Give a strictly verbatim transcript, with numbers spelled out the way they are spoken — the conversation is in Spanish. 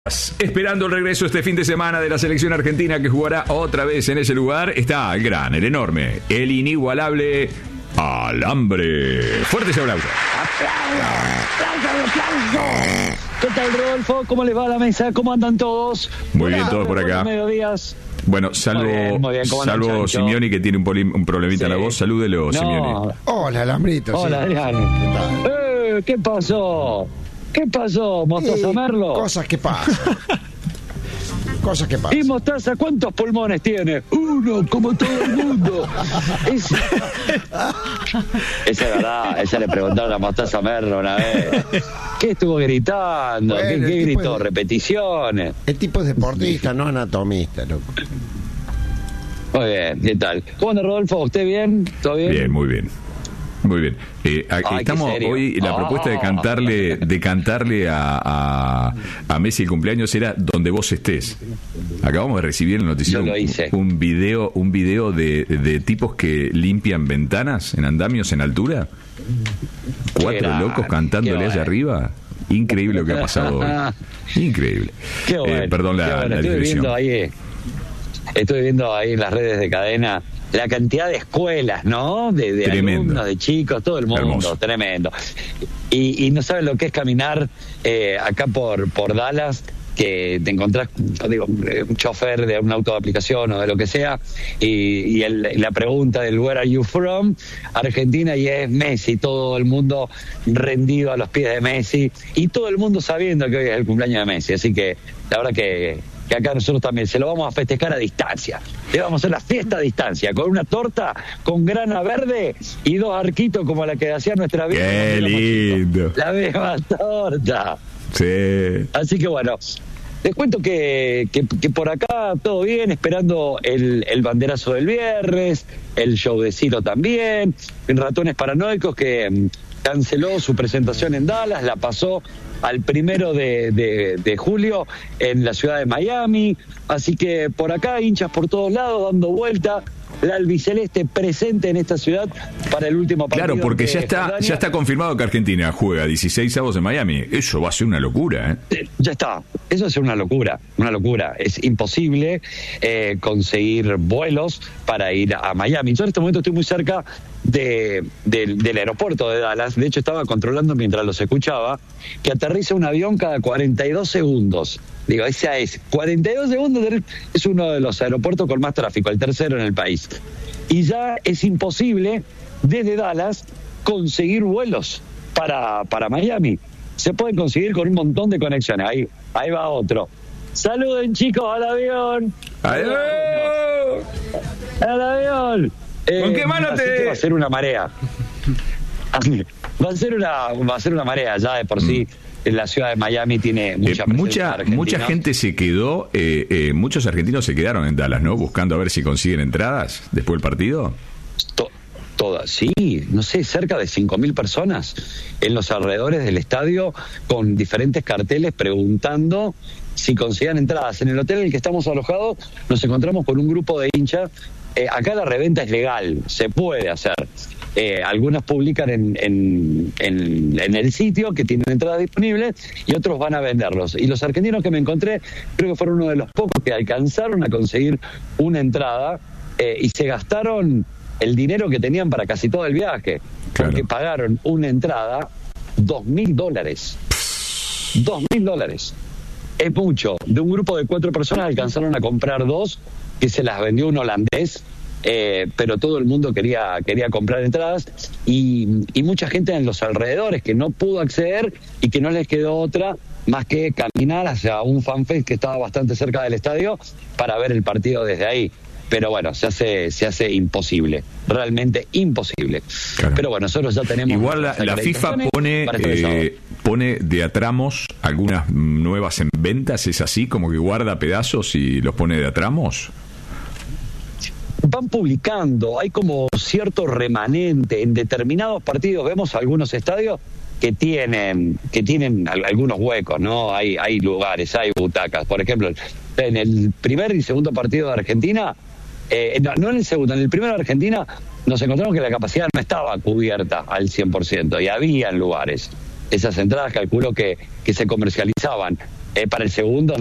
Esperando el regreso este fin de semana de la selección argentina que jugará otra vez en ese lugar, está el gran, el enorme, el inigualable Alambre. Fuerte ese aplauso. ¿Qué tal, Rodolfo? ¿Cómo les va a la mesa? ¿Cómo andan todos? Muy bien, todos por acá. Mediodías. Bueno, salvo, Muy bien, muy bien. salvo Simeoni, que tiene un, poli, un problemita Sí. en la voz. Salúdelo, No. Simeoni. Hola, Alambrito. Hola, sí. Adrián. ¿Qué tal? Eh, ¿Qué pasó? ¿Qué pasó, Mostaza Eh, Merlo? Cosas que pasan. Cosas que ¿Y pasan. Mostaza cuántos pulmones tiene? Uno, como todo el mundo. Es... Esa es verdad, esa le preguntaron a Mostaza Merlo una vez. ¿Qué estuvo gritando? Bueno, ¿Qué, el qué tipo gritó? de- ¿Repeticiones? El tipo es deportista, no anatomista, loco. Muy bien, ¿qué tal? ¿Cómo anda, Rodolfo? ¿Usted bien? ¿Todo bien? Bien, muy bien. Muy bien. Eh, a- Ay, qué estamos serio. hoy, la Ah. propuesta de cantarle, de cantarle a, a, a Messi el cumpleaños era donde vos estés. Acabamos de recibir en el noticiero Yo lo un, hice. un video, un video de, de tipos que limpian ventanas en andamios en altura. Cuatro grande, locos cantándole qué allá bueno. arriba. Increíble lo que ha pasado hoy. Increíble. Qué bueno. Eh, perdón la, qué bueno. la Estuve digresión. viendo ahí, eh, estuve viendo ahí en las redes de cadena la cantidad de escuelas, ¿no? De, de Tremendo. alumnos, de chicos, todo el mundo, Hermoso. tremendo. Y, y no saben lo que es caminar eh, acá por, por Dallas, que te encontrás, digo, un chofer de un auto de aplicación o de lo que sea, y, y el- la pregunta del where are you from, Argentina, y es Messi, todo el mundo rendido a los pies de Messi, y todo el mundo sabiendo que hoy es el cumpleaños de Messi, así que la verdad que, que acá nosotros también se lo vamos a festejar a distancia, le vamos a hacer la fiesta a distancia, con una torta con grana verde y dos arquitos como la que hacía nuestra vida. Qué cuando éramos lindo. chicos. La misma torta. Sí. Así que bueno, les cuento que, que, que por acá todo bien, esperando el, el banderazo del viernes, el show de Ciro también, Ratones Paranoicos que mm, canceló su presentación en Dallas, la pasó al primero de, de, de julio en la ciudad de Miami, así que por acá hinchas por todos lados dando vuelta, la albiceleste presente en esta ciudad para el último partido. Claro, porque de ya está, Jordania. ya está confirmado que Argentina juega dieciséis avos en Miami. Eso va a ser una locura, ¿eh? Eh, Ya está, eso es una locura, una locura. Es imposible eh, conseguir vuelos para ir a Miami. Yo en este momento estoy muy cerca de, del- del aeropuerto de Dallas. De hecho, estaba controlando mientras los escuchaba que aterriza un avión cada cuarenta y dos segundos. Digo, esa es, cuarenta y dos segundos es uno de los aeropuertos con más tráfico, el tercero en el país. Y ya es imposible desde Dallas conseguir vuelos para, para Miami. Se pueden conseguir con un montón de conexiones. Ahí, ahí va otro. Saluden, chicos, al avión. ¡Adiós! Al avión. Eh, ¿Con qué mano así te- que va a ser una marea. Va a ser una, va a ser una marea ya de por sí. En la ciudad de Miami tiene Eh, mucha presencia mucha, argentina. mucha gente se quedó, eh, eh, muchos argentinos se quedaron en Dallas, ¿no? Buscando a ver si consiguen entradas después del partido. To- todas, sí, no sé, cerca de cinco mil personas en los alrededores del estadio con diferentes carteles preguntando si conseguían entradas. En el hotel en el que estamos alojados nos encontramos con un grupo de hinchas. Eh, acá la reventa es legal, se puede hacer. Eh, algunas publican en, en, en, en el sitio que tienen entradas disponibles y otros van a venderlos. Y los argentinos que me encontré, creo que fueron uno de los pocos que alcanzaron a conseguir una entrada eh, y se gastaron el dinero que tenían para casi todo el viaje, Claro. porque pagaron una entrada dos mil dólares. Dos mil dólares. Es mucho. De un grupo de cuatro personas alcanzaron a comprar dos, que se las vendió un holandés, eh, pero todo el mundo quería, quería comprar entradas y, y mucha gente en los alrededores que no pudo acceder y que no les quedó otra más que caminar hacia un fanfest que estaba bastante cerca del estadio para ver el partido desde ahí. Pero bueno, se hace se hace imposible, realmente imposible. Claro. Pero bueno, nosotros ya tenemos... Igual la, nuestras la FIFA acreditaciones pone para este sábado. eh, pone de a tramos algunas nuevas en ventas, ¿es así? Como que guarda pedazos y los pone de a tramos. Van publicando, hay como cierto remanente en determinados partidos. Vemos algunos estadios que tienen que tienen al- algunos huecos, ¿no? Hay hay lugares, hay butacas. Por ejemplo, en el primer y segundo partido de Argentina, eh, no, no en el segundo, en el primero de Argentina nos encontramos que la capacidad no estaba cubierta al cien por ciento y había lugares. Esas entradas calculo que, que se comercializaban Eh, para el segundo